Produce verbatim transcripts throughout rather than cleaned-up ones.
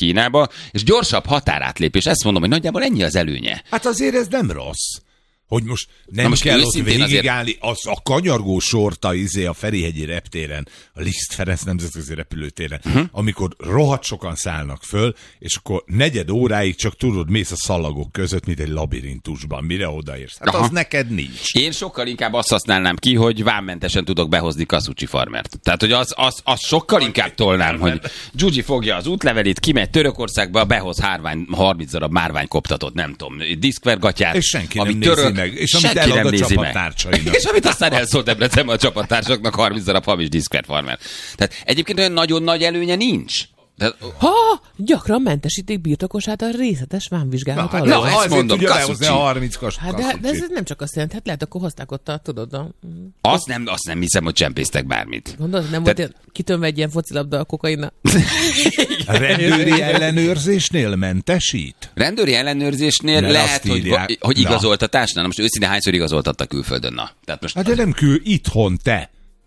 Kínába, és gyorsabb határátlépés. Ezt mondom, hogy nagyjából ennyi az előnye. Hát azért ez nem rossz. Hogy most nem most kell ott végigállni, azért... az a kanyargó sorta izé a Ferihegyi reptéren, a Liszt Ferenc nemzetközi repülőtéren, uh-huh. amikor rohadt sokan szállnak föl, és akkor negyed óráig csak tudod, mész a szalagok között, mint egy labirintusban, mire odaérsz. Hát Aha. az neked nincs. Én sokkal inkább azt használnám ki, hogy vámmentesen tudok behozni Kasucsi farmert. Tehát, hogy az, az, az sokkal inkább tolnám, hogy Gyugyi fogja az útlevelét, kimegy Törökországba, behoz hárvány, harminc darab márványkoptatott, nem tudom, diszkvergatyát. És senki nem nézi meg. És amit elad a csapattársainak. És amit aztán elszólt Debrecenben a csapattársaknak harminc darab hamis diszkvert farmer. Tehát egyébként olyan nagyon nagy előnye nincs. De... Ha, gyakran mentesítik birtokosát a részletes vámvizsgálat Na, alól. no, ezt mondom, Kasucsi. harminc kas, hát de, de ez nem csak azt jelenti, hát lehet, akkor hozták ott a, tudod, a... Azt nem, azt nem hiszem, hogy csempésztek bármit. Gondolod, nem Te... volt kitönve egy ilyen focilabda a kokainnal? A rendőri ellenőrzésnél mentesít? Rendőri ellenőrzésnél Mert lehet, hogy, hogy igazoltatásnál. Most őszintén hányszor igazoltattak külföldön? Na. Tehát most... Hát de nem kül, itthon te.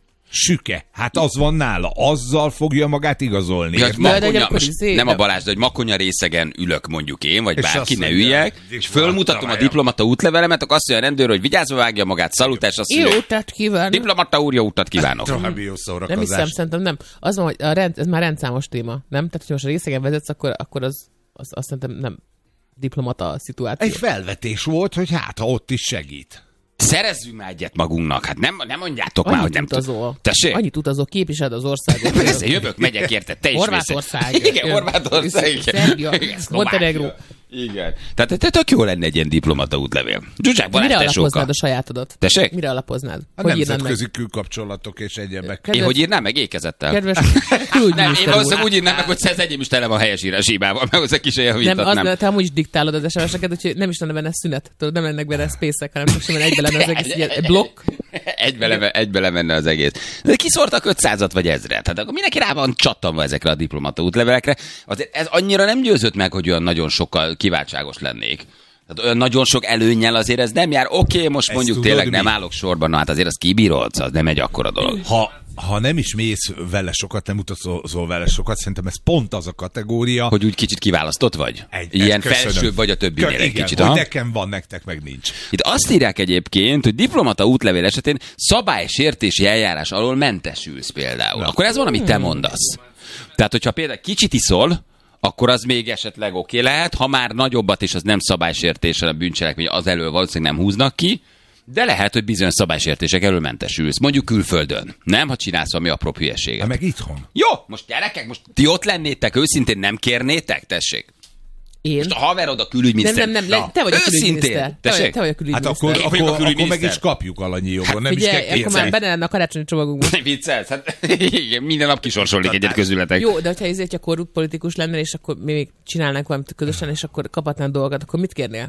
Süke. Hát az van nála. Azzal fogja magát igazolni. Ja, makonya, nem a Balázs, de hogy makonya részegen ülök mondjuk én, vagy bárki, ne üljek, és fölmutatom a diplomata útlevelemet, akkor azt mondja a rendőr, hogy vigyázva vágja magát, szalutás, azt mondja, jó utat kívánok. Diplomata úr, jó utat kívánok. Nem hiszem, szerintem nem. Az van, hogy a rend, ez már rendszámos téma, nem? Tehát, hogy most a részegen vezetsz, akkor, akkor az, az, azt szerintem nem diplomata szituáció. Egy felvetés volt, hogy hát, ha ott is segít. Szerezzünk már egyet magunknak. Hát nem, nem mondjátok annyit már, hogy nem utazol. Tessék? Annyit utazol, képviseled az országot. Persze, jövök, megyek, érted? Te is Horvátország. Igen, Horvátország. Szerbia, Montenegro. Igen. Tehát te tök jó lenne egy ilyen diplomata útlevél. Zsuzsák Balázs Mire tesóka. alapoznád a sajátodat? Tessék? Mire alapoznád? A hogy nemzetközi külkapcsolatok és egyebek. Kedves... Én hogy írnám meg ékezettel? Kedves nem, én valószínűleg úgy írnám meg, hogy ez enyém is tele van helyesírás hibával, meg hozzá kis eljavítatnám. Nem, az, te amúgy is diktálod az es em es-eket, úgyhogy nem is lenne benne szünet. Tudod, nem lennek benne spacek, hanem csak simán egybe lenne az egész ilyen blokk. Egybe, leme, egybe lemenne az egész. De kiszórtak ötszázat vagy ezret. Tehát akkor mindenki rá van csattanva ezekre a diplomata útlevelekre. Azért ez annyira nem győzött meg, hogy olyan nagyon sokkal kiváltságos lennék. Tehát olyan nagyon sok előnnyel azért ez nem jár. Oké, okay, most ezt mondjuk tényleg mi? Nem állok sorban, na hát azért az kibírolsz, az nem egy akkora dolog. Ha, ha nem is mész vele sokat, nem utazol vele sokat, szerintem ez pont az a kategória. Hogy úgy kicsit kiválasztott vagy? Egy, Ilyen felsőbb vagy a többinél egy kicsit. Hogy nekem van, nektek meg nincs. Itt azt írják egyébként, hogy diplomata útlevél esetén szabálysértési eljárás alól mentesülsz például. Na. Akkor ez van, amit te mondasz. Tehát, hogyha például kicsit iszol, akkor az még esetleg oké okay lehet, ha már nagyobbat és az nem szabálysértés, hanem bűncselekmény, az elől valószínűleg nem húznak ki, de lehet, hogy bizonyos szabálysértések elől mentesülsz. Mondjuk külföldön. Nem, ha csinálsz valami apró hülyeséget. Ha meg itthon. Jó, most gyerekek, most ti ott lennétek, őszintén nem kérnétek? Tessék. Én? Most a haverod a külügyminiszter. Nem, nem, nem, te vagy a külügyminiszter. Te vagy, te vagy a külügyminiszter. Hát akkor, akkor, akkor, akkor meg is kapjuk alanyi jogon, hát, nem figyelj, is kell akkor már benne lenne a karácsonyi csomagunkban. Viccelsz? Hát igen, minden nap kisorsolnék egyet közületek. Jó, de hogyha ezért a korrupt politikus lennél, és akkor még csinálnánk valamit közösen, és akkor kaphatnál dolgokat, akkor mit kérnél?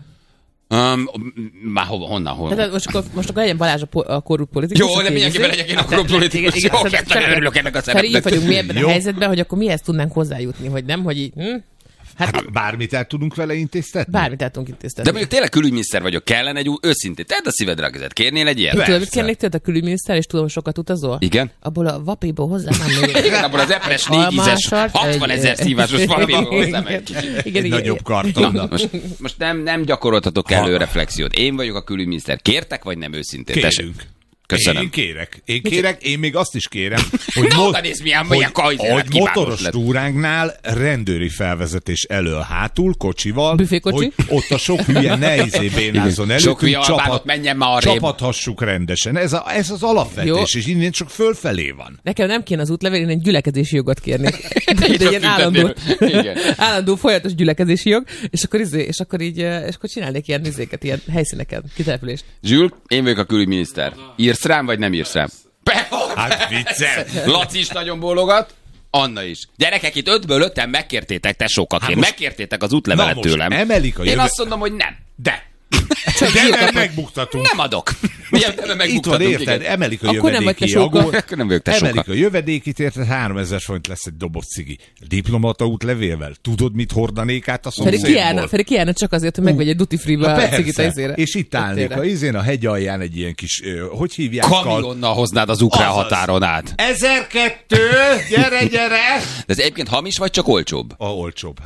Um, már hova, honnan, honnan? Tehát most akkor, most akkor legyen Balázs a, po- a korrupt politikus. Jó, de mindenkiben legyek én a korrupt politikus. Jó, nem örülök ennek a szerepnek. Így vagyunk mi ebben a helyzetben, hogy akkor mihez tudnánk hozzájutni, hogy nem, hogy így... Hm? Hát, hát bármit el tudunk vele intéztetni? Bármit el tudunk intéztetni. De mondjuk tényleg külügyminiszter vagyok, kellene egy új, őszintén, tedd a szívedre a kezed, kérnél egy ilyet? Tudod, mit kérnék tőled a külügyminiszter, és tudom, sokat utazol? Igen. Abból a vapéból hozzá nem még. Igen, abból az epres négy ízes, hatvan ezer szívásos vapéból hozzá meg. Egy nagyobb karton. Most, most nem, nem gyakoroltatok elő reflexiót. Én vagyok a külügyminiszter. Kértek, vagy nem őszintén? Kérünk. Köszönöm. Én kérek. Én kérek, én még azt is kérem, hogy, mo- nézd, milyen, hogy, milyen hogy motoros lett. túránknál rendőri felvezetés elől hátul, kocsival, Büfékocsi? hogy ott a sok hülye ne izé bénázzon elő, sok hülye albánot menjen már arrébb. Csapathassuk rendesen. Ez, a, ez az alapvetés, jó. És innen csak fölfelé van. Nekem nem kéne az útlevél, én egy gyülekezési jogot kérnék. De ilyen állandó, állandó folyamatos gyülekezési jog, és akkor, izé, és akkor így, és akkor csinálnék ilyen izéket, ilyen helyszíneket, kitelepülést. Zsül, én vagyok a külügyminiszter. Írsz rám, vagy nem írsz rám? Hát viccel. Laci is nagyon bólogat, Anna is. Gyerekek, itt ötből öten megkértétek, tesókaként, hát megkértétek az útlevelet tőlem. Emelik a jövő... Én azt mondom, hogy nem. De. De nem megbuktatunk. Nem adok. Milyen nem itt van, érted? Emelik a jövedéki jogot. Emelik a jövedékit, érted? háromezer forint lesz egy doboz cigi. Diplomata útlevélvel. Tudod, mit hordanék át a szomszédból? Feri kiállna csak azért, hogy megvegy egy duty free-ba a cigit az izére. És itt állnék a izén a hegy alján egy ilyen kis, hogy hívják? Kamionnal hoznád az ukrán határon át. ezerkettő, gyere, gyere! De ez egyébként hamis, vagy csak olcsóbb? A olcsóbb.